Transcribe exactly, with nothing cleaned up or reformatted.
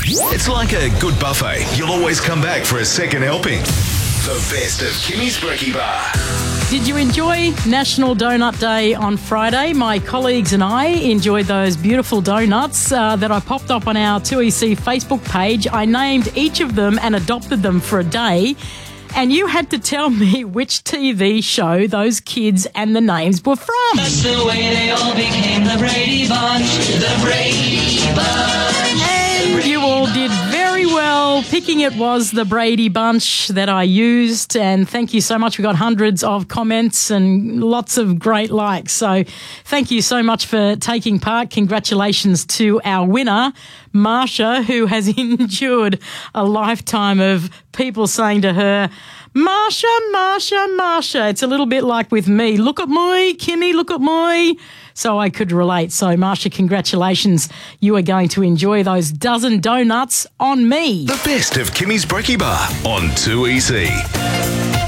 It's like a good buffet. You'll always come back for a second helping. The best of Kimmy's Brekkie Bar. Did you enjoy National Donut Day on Friday? My colleagues and I enjoyed those beautiful donuts uh, that I popped up on our two E C Facebook page. I named each of them and adopted them for a day. And you had to tell me which T V show those kids and the names were from. That's the way they all became the Brady Bunch. The Brady Bunch. And you all did very well. Picking it was the Brady Bunch that I used. And thank you so much. We got hundreds of comments and lots of great likes. So thank you so much for taking part. Congratulations to our winner, Marsha, who has endured a lifetime of people saying to her, Marsha, Marsha, Marsha. It's a little bit like with me. Look at me, Kimmy, look at me. So I could relate. So, Marsha, congratulations. You are going to enjoy those dozen donuts on me. The best of Kimmy's Brekkie Bar on two E C.